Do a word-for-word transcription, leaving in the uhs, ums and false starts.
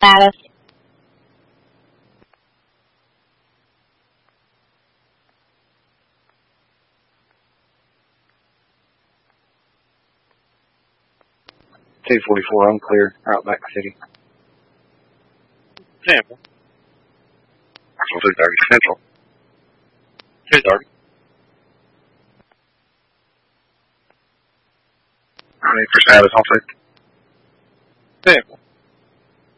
status. two forty-four unclear, Outback City. Sample. Actual two thirty Central. two thirty. Ready for status, I'll take. Sample.